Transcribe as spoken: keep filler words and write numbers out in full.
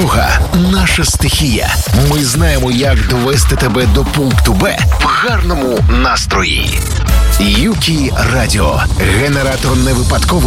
Дорога – наша стихія. Ми знаємо, як довести тебе до пункту Б в гарному настрої. Юкі Радіо. Генератор не випадково